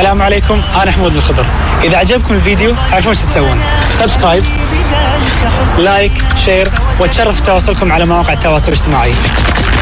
السلام عليكم، أنا حمود الخضر. إذا عجبكم الفيديو تعرفون شو تسوون؟ سبسكرايب، لايك، شير، وتشرف تواصلكم على مواقع التواصل الاجتماعي.